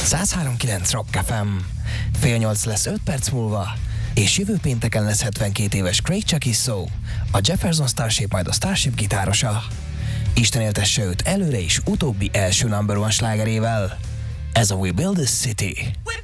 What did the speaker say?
103.9 Rock FM. Fél 8 lesz 5 perc múlva, és jövő pénteken lesz 72 éves Craig Chakisso, a Jefferson Starship, majd a Starship gitárosa. Isten éltesse őt előre is utóbbi első number one slágerével. Ez a We Build This City.